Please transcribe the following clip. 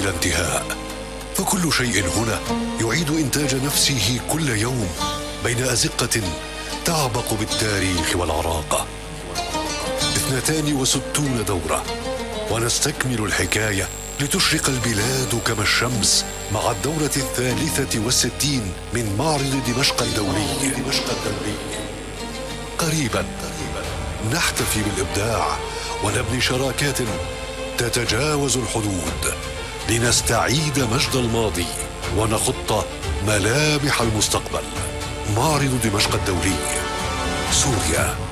بلا انتهاء، فكل شيء هنا يعيد إنتاج نفسه كل يوم بين أزقة تعبق بالتاريخ والعراقة. 62 دورة ونستكمل الحكاية لتشرق البلاد كما الشمس مع الدورة 63 من معرض دمشق الدولي. قريبا نحتفي بالإبداع ونبني شراكات تتجاوز الحدود لنستعيد مجد الماضي ونخط ملامح المستقبل. معرض دمشق الدولي، سوريا.